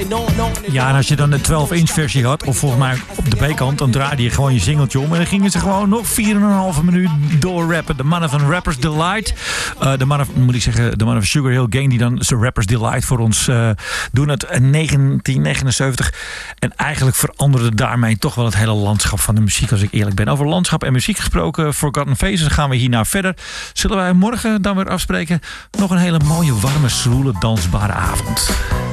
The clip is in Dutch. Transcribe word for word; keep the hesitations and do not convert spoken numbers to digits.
Ja, en als je dan de twaalf inch versie had, of volgens mij op de B-kant, dan draaide je gewoon je singeltje om. En dan gingen ze gewoon nog vier en een halve minuut doorrappen. De mannen van Rappers Delight. Uh, de mannen, moet ik zeggen, de mannen van Sugar Hill Gang, die dan zijn Rappers Delight voor ons uh, doen. Het in negentien negenenzeventig. En eigenlijk veranderde daarmee toch wel het hele landschap van de muziek, als ik eerlijk ben. Over landschap en muziek gesproken, Forgotten Faces, gaan we hierna verder. Zullen wij morgen dan weer afspreken? Nog een hele mooie, warme, zwoele, dansbare avond.